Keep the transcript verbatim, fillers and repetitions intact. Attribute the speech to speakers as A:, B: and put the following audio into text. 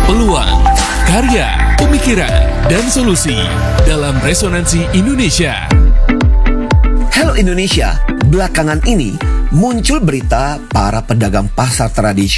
A: peluang, karya, pemikiran, dan solusi dalam Resonansi Indonesia.
B: Hello Indonesia, belakangan ini muncul berita para pedagang pasar tradisional